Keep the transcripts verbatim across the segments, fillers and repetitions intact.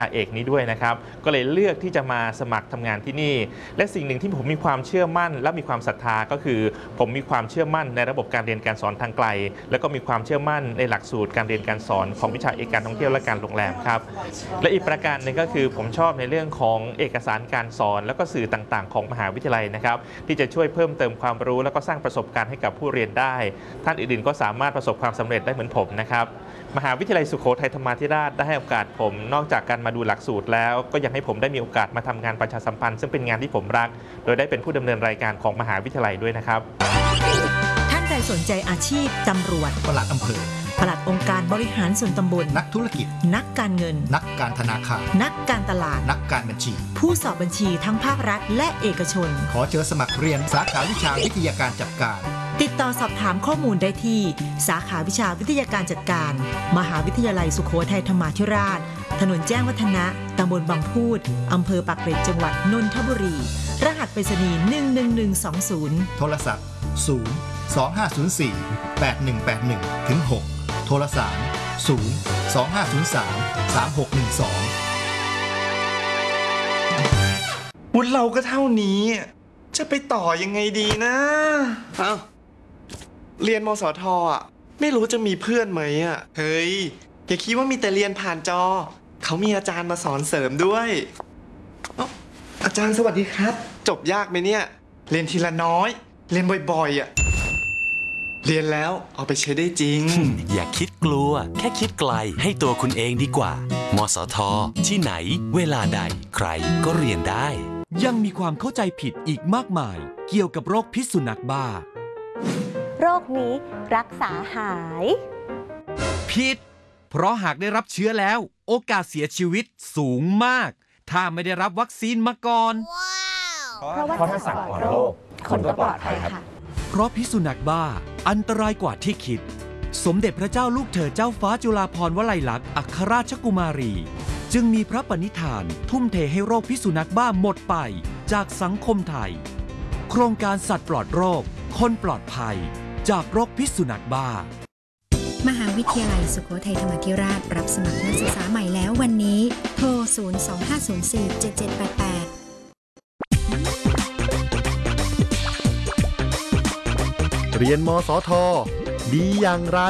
เอกนี้ด้วยนะครับก็เลยเลือกที่จะมาสมัครทำงานที่นี่และสิ่งหนึ่งที่ผมมีความเชื่อมั่นและมีความศรัทธาก็คือผมมีความเชื่อมั่นในระบบการเรียนการสอนทางไกลแล้วก็มีความเชื่อมั่นในหลักสูตรการเรียนการสอนของวิชาเอกการท่องเที่ยวและการโรงแรมครับและอีกประการหนึ่งก็คือผมชอบในเรื่องของเอกสารการสอนแล้วก็สื่อต่างๆของมหาวิทยาลัยนะครับที่จะช่วยเพิ่มเติมความรู้แล้วก็สร้างประสบการณ์ให้กับผู้เรียนได้ท่านอื่นๆก็สามารถประสบความสำเร็จได้เหมือนผมนะครับมหาวิทยาลัยสุโขทัยธรรมาธิราชได้ให้โอกาสผมนอกจากการมาดูหลักสูตรแล้วก็ยังให้ผมได้มีโอกาสมาทำงานประชาสัมพันธ์ซึ่งเป็นงานที่ผมรักโดยได้เป็นผู้ดำเนินรายการของมหาวิทยาลัยด้วยนะครับท่านใดสนใจอาชีพตำรวจปลัดอำเภอปลัดองค์การบริหารส่วนตำบลนักธุรกิจนักการเงินนักการธนาคารนักการตลาดนักการบัญชีผู้สอบบัญชีทั้งภาครัฐและเอกชนขอเชิญสมัครเรียนสาขาวิชาวิทยาการจัดการติดต่อสอบถามข้อมูลได้ที่สาขาวิชาวิทยาการจัดการมหาวิทยาลัยสุโขทัยธรรมาธิราชถนนแจ้งวัฒนะตำบลบางพูดอำเภอปากเกร็ดจังหวัดนนทบุรีรหัสไปรษณีย์หนึ่งหนึ่งหนึ่งสองศูนย์โทรศัพท์ศูนย์ สอง ห้า ศูนย์ สี่ แปด หนึ่ง แปด หนึ่ง ถึง หกโทรศัพท์ศูนย์ สอง ห้า ศูนย์ สาม สาม หก หนึ่ง สองวุฒิเราก็เท่านี้จะไปต่อยังไงดีนะเอ้าเรียนมสทอ่ะไม่รู้จะมีเพื่อนไหมอ่ะเฮ้ยอย่าคิดว่ามีแต่เรียนผ่านจอเขามีอาจารย์มาสอนเสริมด้วยอาจารย์สวัสดีครับจบยากไหมเนี่ยเรียนทีละน้อยเรียนบ่อยๆอ่ะเรียนแล้วเอาไปใช้ได้จริงอย่าคิดกลัวแค่คิดไกลให้ตัวคุณเองดีกว่ามสทที่ไหนเวลาใดใครก็เรียนได้ยังมีความเข้าใจผิดอีกมากมายเกี่ยวกับโรคพิษสุนัขบ้าโรคนี้รักษาหายผิดเพราะหากได้รับเชื้อแล้วโอกาสเสียชีวิตสูงมากถ้าไม่ได้รับวัคซีนมาก่อนเพราะว่าถ้าสั่งก่อนโรคคนก็ปลอดภัยค่ะเพราะพิษสุนัขบ้าอันตรายกว่าที่คิดสมเด็จพระเจ้าลูกเธอเจ้าฟ้าจุฬาภรณ์วลัยลักษณ์อัครราชกุมารีจึงมีพระปณิธานทุ่มเทให้โรคพิษสุนัขบ้าหมดไปจากสังคมไทยโครงการสัตว์ปลอดโรคคนปลอดภัยจากโรคพิษสุนัขบ้ามหาวิทยาลัยสุโขทัยธรรมาธิราชรับสมัครนักศึกษาใหม่แล้ววันนี้โทรศูนย์ สอง ห้า ศูนย์ สี่ เจ็ด เจ็ด แปด แปดเรียนมสทดีอย่างไร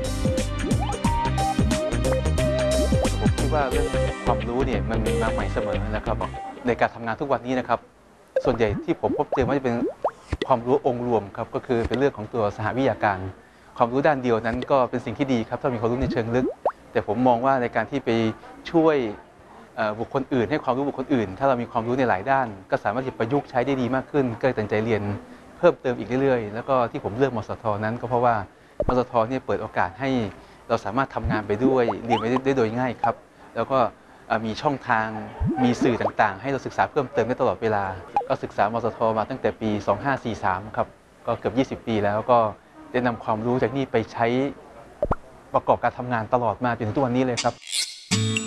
ผมคิดว่าเรื่องความรู้เนี่ยมันมีมาใหม่เสมอนะครับในการทำงานทุกวันนี้นะครับส่วนใหญ่ที่ผมพบเจอว่าจะเป็นความรู้องค์รวมครับก็คือเป็นเรื่องของตัวสหวิทยาการความรู้ด้านเดียวนั้นก็เป็นสิ่งที่ดีครับถ้ามีความรู้ในเชิงลึกแต่ผมมองว่าในการที่ไปช่วยบุคคลอื่นให้ความรู้บุคคลอื่นถ้าเรามีความรู้ในหลายด้านก็สามารถที่ประยุกต์ใช้ได้ดีมากขึ้นก็ตั้งใจเรียนเพิ่มเติมอีกเรื่อยๆแล้วก็ที่ผมเลือกมสทนั้นก็เพราะว่ามสทเนี่ยเปิดโอกาสให้เราสามารถทำงานไปด้วยเรียนไปได้โดยง่ายครับแล้วก็มีช่องทางมีสื่อต่างๆให้เราศึกษาเพิ่มเติมได้ตลอดเวลาก็ศึกษามสทมาตั้งแต่ปีสองพันห้าร้อยสี่สิบสามครับก็เกือบยี่สิบปีแล้วก็ได้นำความรู้จากนี่ไปใช้ประกอบการทำงานตลอดมาจนถึงทุกวันนี้เลยครับ